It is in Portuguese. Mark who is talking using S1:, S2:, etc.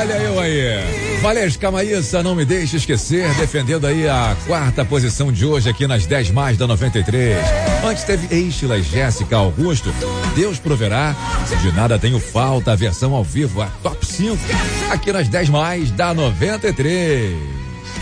S1: Olha eu aí. Valesca Maíssa, não me deixe esquecer, defendendo aí a 4ª posição de hoje aqui nas 10 mais da 93. Antes teve Estila e Jéssica Augusto, Deus proverá, de nada tenho falta, a versão ao vivo, a top 5, aqui nas 10 mais da 93.